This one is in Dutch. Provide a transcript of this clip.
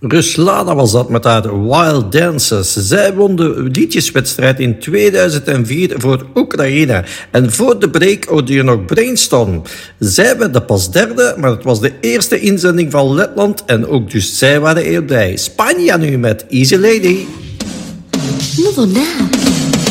Ruslana was dat met haar Wild Dances. Zij won de liedjeswedstrijd in 2004 voor Oekraïne. En voor de break hoorde je nog Brainstorm. Zij werden pas derde, maar het was de eerste inzending van Letland. En ook dus zij waren heel blij. Spanje nu met Easy Lady. Novo Now.